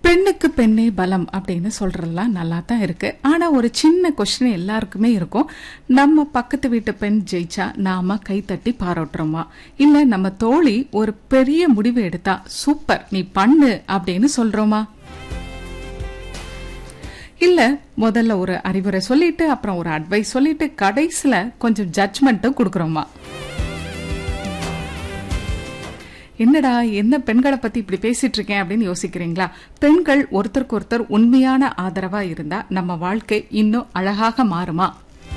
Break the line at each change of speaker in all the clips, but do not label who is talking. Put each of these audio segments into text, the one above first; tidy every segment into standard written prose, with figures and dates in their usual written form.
பெண்ணுக்கு பெண்ணே பலம் அப்படின்னு சொல்றதெல்லாம் நல்லா தான் இருக்கு. ஆனா ஒரு சின்ன கொஸ்டின் எல்லாருக்குமே இருக்கும். நம்ம பக்கத்து வீட்டு பெண் ஜெயிச்சா நாம கை தட்டி பாராட்டுறோமா, இல்ல நம்ம தோழி ஒரு பெரிய முடிவு எடுத்தா சூப்பர் நீ பண்ணு அப்படின்னு சொல்றோமா, இல்ல முதல்ல ஒரு அறிவுரை சொல்லிட்டு அப்புறம் ஒரு அட்வைஸ் சொல்லிட்டு கடைசியில கொஞ்சம் ஜட்ஜ்மெண்ட்டும் கொடுக்கறோமா? என்னடா என்ன பெண்களை பத்தி இப்படி பேசிட்டு இருக்கேன் அப்படின்னு யோசிக்கிறீங்களா? பெண்கள் ஒருத்தருக்கு ஒருத்தர் உண்மையான ஆதரவா இருந்தா நம்ம வாழ்க்கை இன்னும் அழகாக மாறுமா?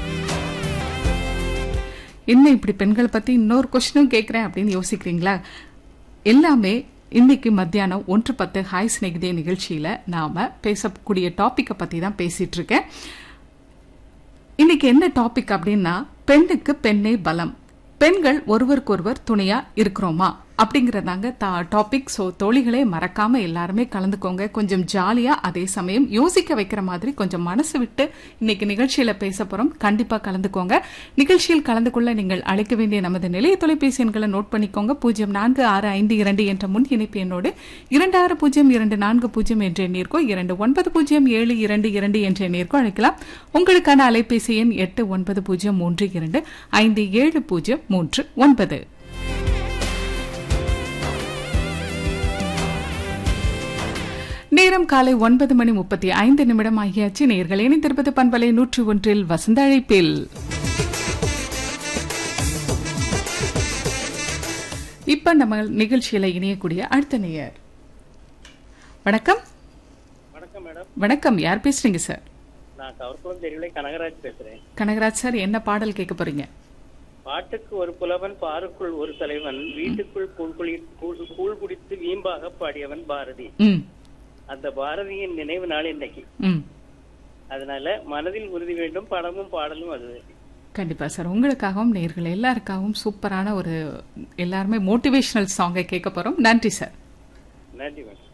என்ன இப்படி பெண்களை பத்தி இன்னொரு கொஸ்டினும் கேட்கிறேன் அப்படின்னு யோசிக்கிறீங்களா? எல்லாமே இன்னைக்கு மத்தியானம் 1:10 ஹாய் ஸ்நேகிதே நிகழ்ச்சியில நாம பேசக்கூடிய டாபிக்கை பத்தி தான் பேசிட்டு இருக்கேன். இன்னைக்கு என்ன டாபிக் அப்படின்னா, பெண்ணுக்கு பெண்ணே பலம், பெண்கள் ஒருவருக்கொருவர் துணையா இருக்கிறோமா அப்படிங்கறதாங்க டாபிக். சோ தோழிகளே மறக்காம எல்லாருமே கலந்துக்கோங்க. கொஞ்சம் ஜாலியா அதே சமயம் யோசிக்க வைக்கிற மாதிரி கொஞ்சம் மனசு விட்டு இன்னைக்கு நிகழ்ச்சியில பேச போறோம். கண்டிப்பா கலந்துக்கோங்க. நிகழ்ச்சியில் கலந்து கொள்ள நீங்கள் அழைக்க வேண்டிய நமது நிலைய தொலைபேசி எண்களை நோட் பண்ணிக்கோங்க. 046552 என்ற முன் இணைப்பு எண்ணோடு 260240 என்ற எண்ணிற்கோ 290722 என்ற எண்ணிற்கோ அழைக்கலாம். உங்களுக்கான அலைபேசி எண் 8932570339. நேரம் காலை 9:35 ஆகியாச்சு. நேயர்கள் இணைந்திருப்பது பண்பலை 101 வசந்த அழைப்பில். இப்ப நம்ம நிகழ்ச்சியில இணையக்கூடிய அடுத்த நேயர். வணக்கம்.
வணக்கம் மேடம்.
வணக்கம், யார் பேசுறீங்க சார்?
நான் கவர்குளம் தெருவிலே கனகராஜ் பேசுறேன்.
கனகராஜ் சார், என்ன பாடல் கேட்க போறீங்க?
பாட்டுக்கு ஒரு புலவன், பாருக்குள் ஒரு தலைவன், வீட்டுக்குள் கூழ் குடித்து வீம்பாக பாடியவன் பாரதி. அந்த பாரதியின் நினைவு நாள் இன்னைக்கு. அதனால மனதில் உறுதி வேண்டும், படமும் பாடலும் அது.
கண்டிப்பா சார், உங்களுக்காகவும் நேயர்கள் எல்லாருக்காகவும் சூப்பரான ஒரு எல்லாருமே மோட்டிவேஷனல் சாங்கை கேட்க போறோம். நன்றி சார்.
நன்றி மேடம்.